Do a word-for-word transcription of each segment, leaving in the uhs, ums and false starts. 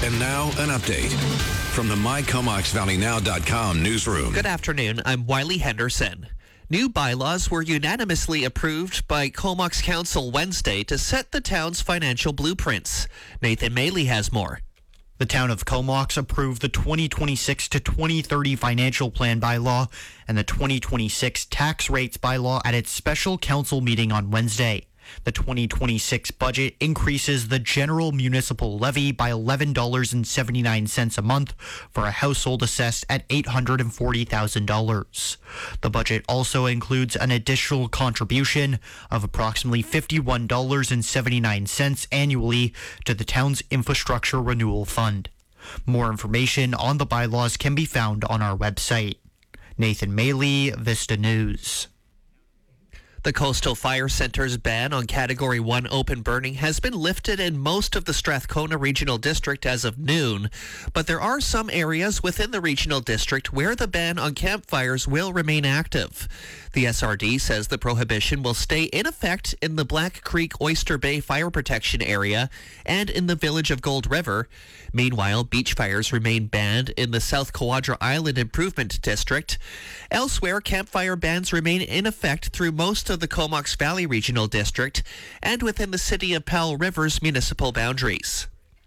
And now, an update from the my comox valley now dot com newsroom. Good afternoon. I'm Wiley Henderson. New bylaws were unanimously approved by Comox Council Wednesday to set the town's financial blueprints. Nathan Maley has more. The town of Comox approved the twenty twenty-six to twenty thirty financial plan bylaw and the twenty twenty-six tax rates bylaw at its special council meeting on Wednesday. The twenty twenty-six budget increases the general municipal levy by eleven dollars and seventy-nine cents a month for a household assessed at eight hundred forty thousand dollars. The budget also includes an additional contribution of approximately fifty-one dollars and seventy-nine cents annually to the town's infrastructure renewal fund. More information on the bylaws can be found on our website. Nathan Maley, Vista News. The Coastal Fire Center's ban on Category one open burning has been lifted in most of the Strathcona Regional District as of noon, but there are some areas within the regional district where the ban on campfires will remain active. The S R D says the prohibition will stay in effect in the Black Creek Oyster Bay Fire Protection Area and in the village of Gold River. Meanwhile, beach fires remain banned in the South Quadra Island Improvement District. Elsewhere, campfire bans remain in effect through most of the Comox Valley Regional District and within the City of Powell River's municipal boundaries.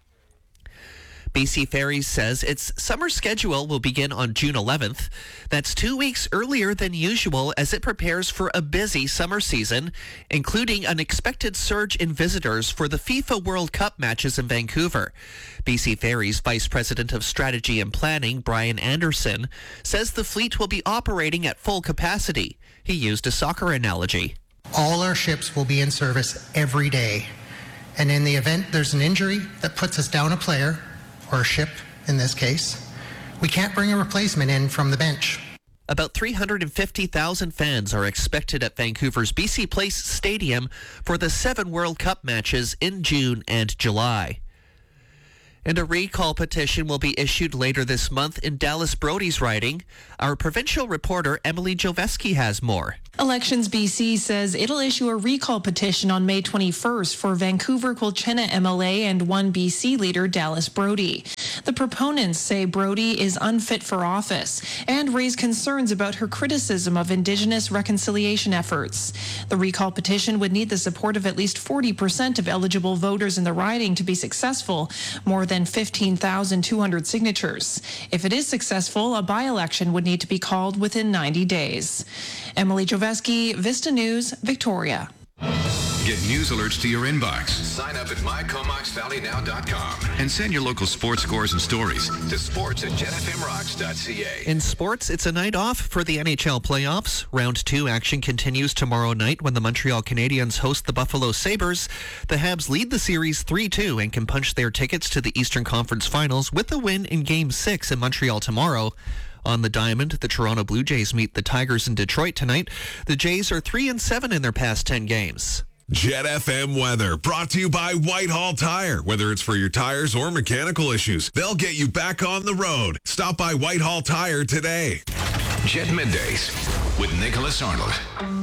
B C Ferries says its summer schedule will begin on June eleventh. That's two weeks earlier than usual as it prepares for a busy summer season, including an expected surge in visitors for the FIFA World Cup matches in Vancouver. B C Ferries Vice President of Strategy and Planning, Brian Anderson, says the fleet will be operating at full capacity. He used a soccer analogy. All our ships will be in service every day. And in the event there's an injury that puts us down a player, or a ship in this case, we can't bring a replacement in from the bench. About three hundred fifty thousand fans are expected at Vancouver's B C Place Stadium for the seven World Cup matches in June and July. And a recall petition will be issued later this month in Dallas Brody's riding. Our provincial reporter Emily Joveski has more. Elections B C says it'll issue a recall petition on May twenty-first for Vancouver Quilchena M L A and one B C leader Dallas Brody. The proponents say Brody is unfit for office and raise concerns about her criticism of Indigenous reconciliation efforts. The recall petition would need the support of at least forty percent of eligible voters in the riding to be successful, more than fifteen thousand two hundred signatures. If it is successful, a by-election would need to be called within ninety days. Emily Joveski, Vista News, Victoria. Get news alerts to your inbox. Sign up at my comox valley now dot com and send your local sports scores and stories to sports at jet f m rocks dot c a. In sports, it's a night off for the N H L playoffs. Round two action continues tomorrow night when the Montreal Canadiens host the Buffalo Sabres. The Habs lead the series three two and can punch their tickets to the Eastern Conference Finals with a win in Game six in Montreal tomorrow. On the Diamond, the Toronto Blue Jays meet the Tigers in Detroit tonight. The Jays are three and seven in their past ten games. Jet F M weather brought to you by Whitehall Tire. Whether it's for your tires or mechanical issues, they'll get you back on the road. Stop by Whitehall Tire today. Jet Middays with Nicholas Arnold.